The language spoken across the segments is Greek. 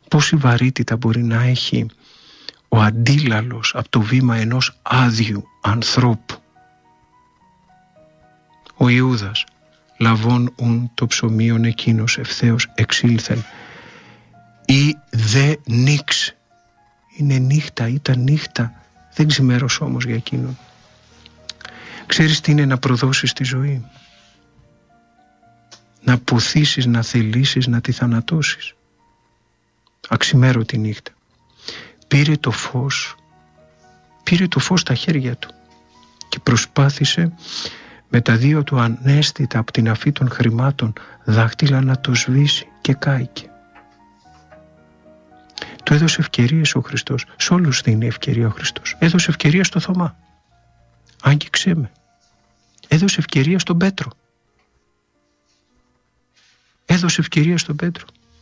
πόση βαρύτητα μπορεί να έχει ο αντίλαλος από το βήμα ενός άδειου ανθρώπου. Ο Ιούδας, λαβών ουν το ψωμίον εκείνος ευθέως εξήλθεν, ή δε νίξ, είναι νύχτα, ήταν νύχτα, δεν ξημέρωσε όμως για εκείνον. Ξέρεις τι είναι να προδώσεις τη ζωή? Να ποθήσεις, να θελήσεις, να τη θανατώσεις. Αξιμέρωτη νύχτα. Πήρε το φως στα χέρια του και προσπάθησε με τα δύο του ανέστητα από την αφή των χρημάτων δάχτυλα να το σβήσει και κάηκε. Του έδωσε ευκαιρίες ο Χριστός. Σε όλους δίνει ευκαιρία ο Χριστός. Έδωσε ευκαιρία στο Θωμά. Άγγιξέ με. Έδωσε ευκαιρία στον Πέτρο. Έδωσε ευκαιρία στον Πέτρο.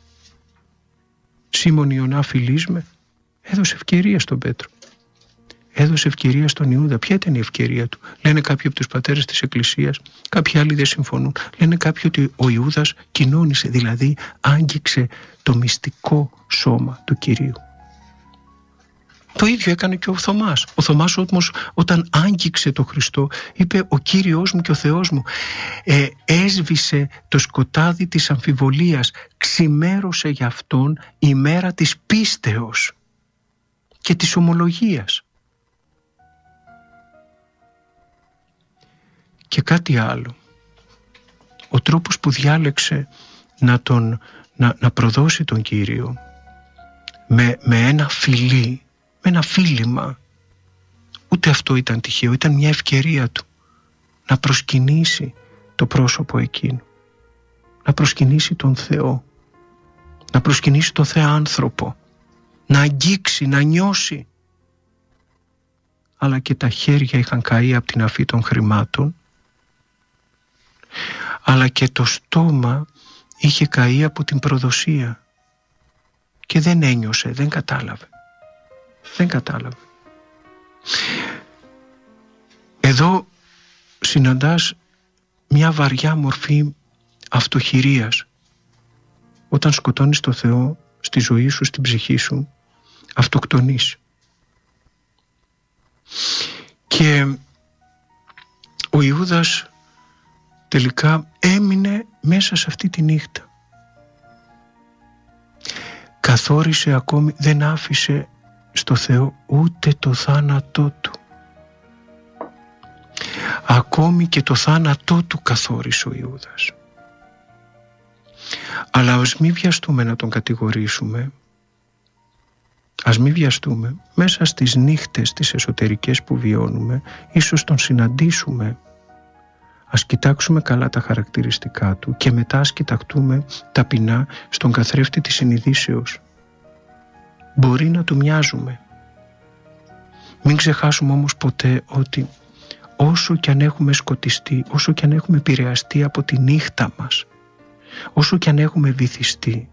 Σίμων Ιωνά, φιλείς με? Έδωσε ευκαιρία στον Πέτρο. Έδωσε ευκαιρία στον Ιούδα. Ποια ήταν η ευκαιρία του? Λένε κάποιοι από τους πατέρες της Εκκλησίας, κάποιοι άλλοι δεν συμφωνούν. Λένε κάποιοι ότι ο Ιούδας κοινώνησε, δηλαδή άγγιξε το μυστικό σώμα του Κυρίου. Το ίδιο έκανε και ο Θωμάς. Ο Θωμάς όμως όταν άγγιξε το Χριστό είπε «Ο Κύριος μου και ο Θεός μου». Έσβησε το σκοτάδι της αμφιβολίας, ξημέρωσε για Αυτόν η μέρα της πίστεως και της ομολογίας. Και κάτι άλλο, ο τρόπος που διάλεξε να προδώσει τον Κύριο με ένα φιλί, με ένα φίλημα, ούτε αυτό ήταν τυχαίο, ήταν μια ευκαιρία του να προσκυνήσει το πρόσωπο εκείνου, να προσκυνήσει τον Θεό, να προσκυνήσει τον Θεάνθρωπο, να αγγίξει, να νιώσει. Αλλά και τα χέρια είχαν καεί από την αφή των χρημάτων, αλλά και το στόμα είχε καεί από την προδοσία και δεν ένιωσε, δεν κατάλαβε. Εδώ συναντάς μια βαριά μορφή αυτοχειρίας. Όταν σκοτώνεις το Θεό στη ζωή σου, στην ψυχή σου, αυτοκτονείς. Και ο Ιούδας τελικά έμεινε μέσα σε αυτή τη νύχτα. Καθόρισε ακόμη, δεν άφησε στο Θεό ούτε το θάνατό του. Ακόμη και το θάνατό του καθόρισε ο Ιούδας. Αλλά ας μην βιαστούμε να τον κατηγορήσουμε. Ας μην βιαστούμε. Μέσα στις νύχτες τις εσωτερικές που βιώνουμε, ίσως τον συναντήσουμε. Ας κοιτάξουμε καλά τα χαρακτηριστικά του και μετά ας κοιταχτούμε ταπεινά στον καθρέφτη της συνειδήσεως. Μπορεί να του μοιάζουμε. Μην ξεχάσουμε όμως ποτέ ότι όσο κι αν έχουμε σκοτιστεί, όσο κι αν έχουμε επηρεαστεί από τη νύχτα μας, όσο κι αν έχουμε βυθιστεί,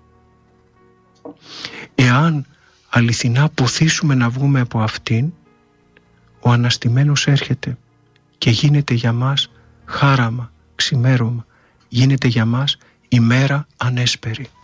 εάν αληθινά ποθήσουμε να βγούμε από αυτήν, ο αναστημένος έρχεται και γίνεται για μας χάραμα, ξημέρωμα, γίνεται για μας ημέρα ανέσπερη.